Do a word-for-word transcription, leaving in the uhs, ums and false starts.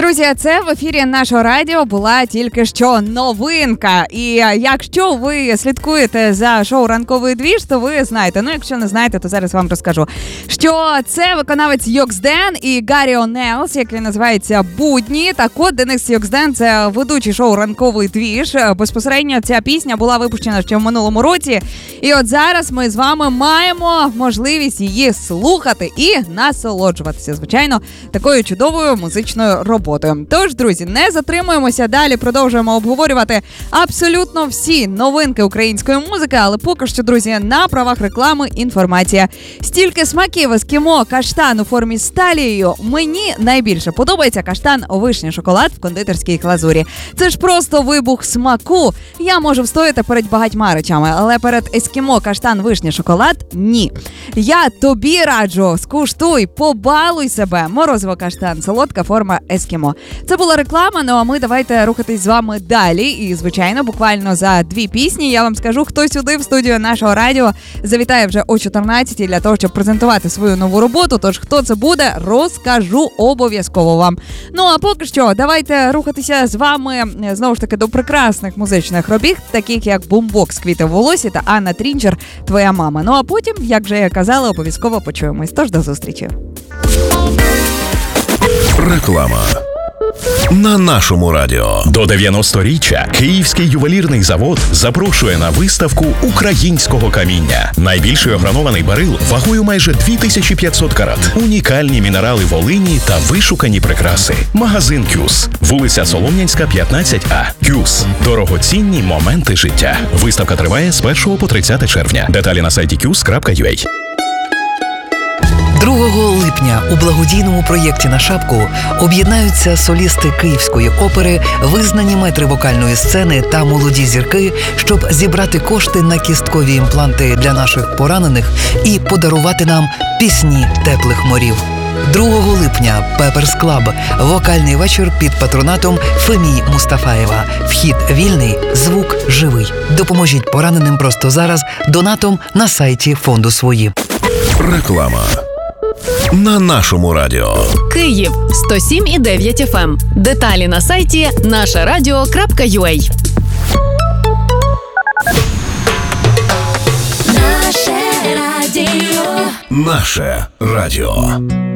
Друзі, це в ефірі нашого радіо була тільки що новинка. І якщо ви слідкуєте за шоу «Ранковий двіж», то ви знаєте. Ну, якщо не знаєте, то зараз вам розкажу. Що це виконавець Йоксден і Гаррі Онелс, який називається «Будні». Так от, Денис Йоксден – це ведучий шоу «Ранковий двіж». Безпосередньо ця пісня була випущена ще в минулому році. І от зараз ми з вами маємо можливість її слухати і насолоджуватися, звичайно, такою чудовою музичною роботою. Тож, друзі, не затримуємося, далі продовжуємо обговорювати абсолютно всі новинки української музики, але поки що, друзі, на правах реклами інформація. Стільки смаків ескімо каштан у формі з талією. Мені найбільше подобається каштан вишня шоколад в кондитерській глазурі. Це ж просто вибух смаку. Я можу встояти перед багатьма речами, але перед ескімо каштан вишня шоколад – ні. Я тобі раджу, скуштуй, побалуй себе. Морозиво каштан, солодка форма ескімо. Це була реклама, ну а ми давайте рухатись з вами далі. І, звичайно, буквально за дві пісні я вам скажу, хто сюди в студію нашого радіо завітає вже о чотирнадцятій для того, щоб презентувати свою нову роботу. Тож, хто це буде, розкажу обов'язково вам. Ну, а поки що, давайте рухатися з вами, знову ж таки, до прекрасних музичних робіт, таких як «Бумбокс. Квіти в волосі» та Анна Трінчер «Твоя мама». Ну, а потім, як вже я казала, обов'язково почуємось. Тож, до зустрічі. Реклама на нашому радіо. До дев'яносторіччя Київський ювелірний завод запрошує на виставку українського каміння. Найбільший огранований барил вагою майже дві тисячі п'ятсот карат. Унікальні мінерали Волині та вишукані прикраси. Магазин «Кюс». Вулиця Солом'янська, п'ятнадцять А. «Кюс». Дорогоцінні моменти життя. Виставка триває з першого по тридцяте червня. Деталі на сайті кюс крапка ю а. другого липня у благодійному проєкті «На шапку» об'єднаються солісти Київської опери, визнані метри вокальної сцени та молоді зірки, щоб зібрати кошти на кісткові імпланти для наших поранених і подарувати нам пісні теплих морів. другого липня «Пеперс Клаб» – вокальний вечір під патронатом Фемії Мустафаєва. Вхід вільний, звук живий. Допоможіть пораненим просто зараз донатом на сайті фонду «Свої». Реклама на нашому радіо. Київ сто сім і дев'ять еф ем. Деталі на сайті наша радіо крапка ю а. Наше радіо. Наше радіо.